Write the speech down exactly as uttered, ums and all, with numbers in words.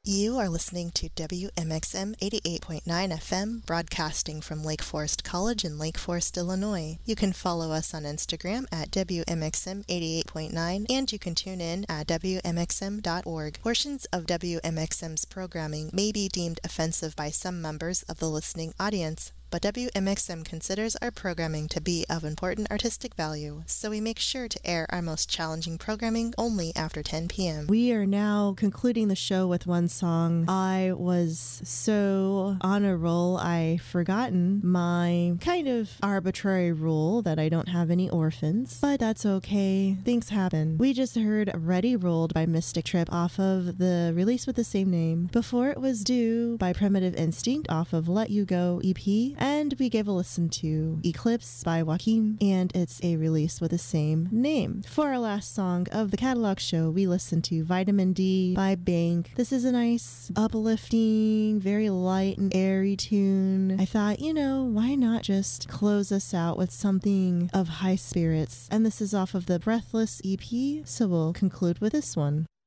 You are listening to W M X M eighty-eight point nine F M, broadcasting from Lake Forest College in Lake Forest, Illinois. You can follow us on Instagram at W M X M eighty-eight point nine, and you can tune in at W M X M dot org. Portions of W M X M's programming may be deemed offensive by some members of the listening audience, but W M X M considers our programming to be of important artistic value, so we make sure to air our most challenging programming only after ten p.m. We are now concluding the show with one song. I was so on a roll, I forgotten my kind of arbitrary rule that I don't have any orphans, but that's okay. Things happen. We just heard Ready Rolled by Mystic Trip off of the release with the same name. Before it was Due by Primitive Instinct off of Let You Go E P. And we gave a listen to Eclipse by Joaquin, and it's a release with the same name. For our last song of the catalog show, we listened to Vitamin D by Bank. This is a nice, uplifting, very light and airy tune. I thought, you know, why not just close us out with something of high spirits? And this is off of the Breathless E P, so we'll conclude with this one.